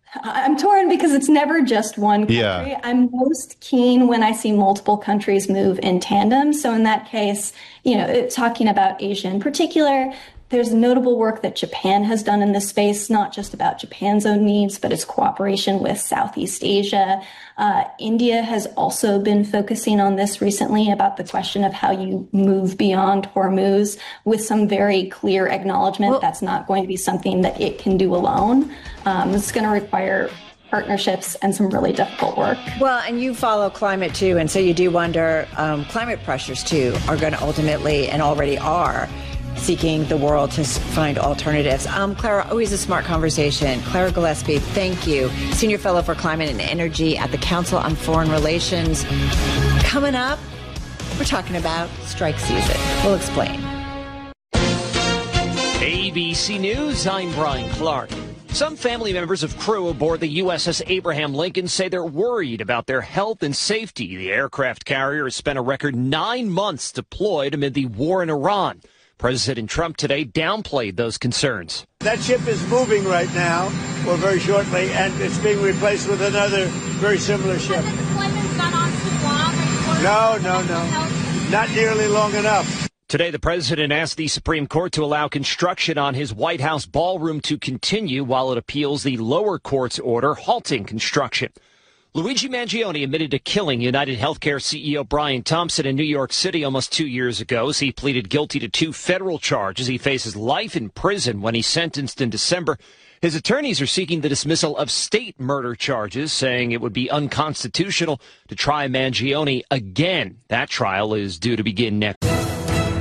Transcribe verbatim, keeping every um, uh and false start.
I'm torn because it's never just one country. Yeah. I'm most keen when I see multiple countries move in tandem. So in that case, you know, talking about Asia in particular, there's notable work that Japan has done in this space, not just about Japan's own needs, but its cooperation with Southeast Asia. Uh, India has also been focusing on this recently about the question of how you move beyond Hormuz, with some very clear acknowledgement well, that's not going to be something that it can do alone. Um, it's going to require partnerships and some really difficult work. Well, and you follow climate too, and so you do wonder, um, climate pressures too are going to ultimately, and already are, seeking the world to find alternatives. Um, Clara, always a smart conversation. Clara Gillespie, thank you. Senior Fellow for Climate and Energy at the Council on Foreign Relations. Coming up, we're talking about strike season. We'll explain. A B C News, I'm Brian Clark. Some family members of crew aboard the U S S Abraham Lincoln say they're worried about their health and safety. The aircraft carrier has spent a record nine months deployed amid the war in Iran. President Trump today downplayed those concerns. That ship is moving right now, or very shortly, and it's being replaced with another very similar ship. Has the deployment gone on too long? No, no, no. Not nearly long enough. Today, the president asked the Supreme Court to allow construction on his White House ballroom to continue while it appeals the lower court's order halting construction. Luigi Mangione admitted to killing United Healthcare C E O Brian Thompson in New York City almost two years ago as he pleaded guilty to two federal charges. He faces life in prison when he's sentenced in December. His attorneys are seeking the dismissal of state murder charges, saying it would be unconstitutional to try Mangione again. That trial is due to begin next.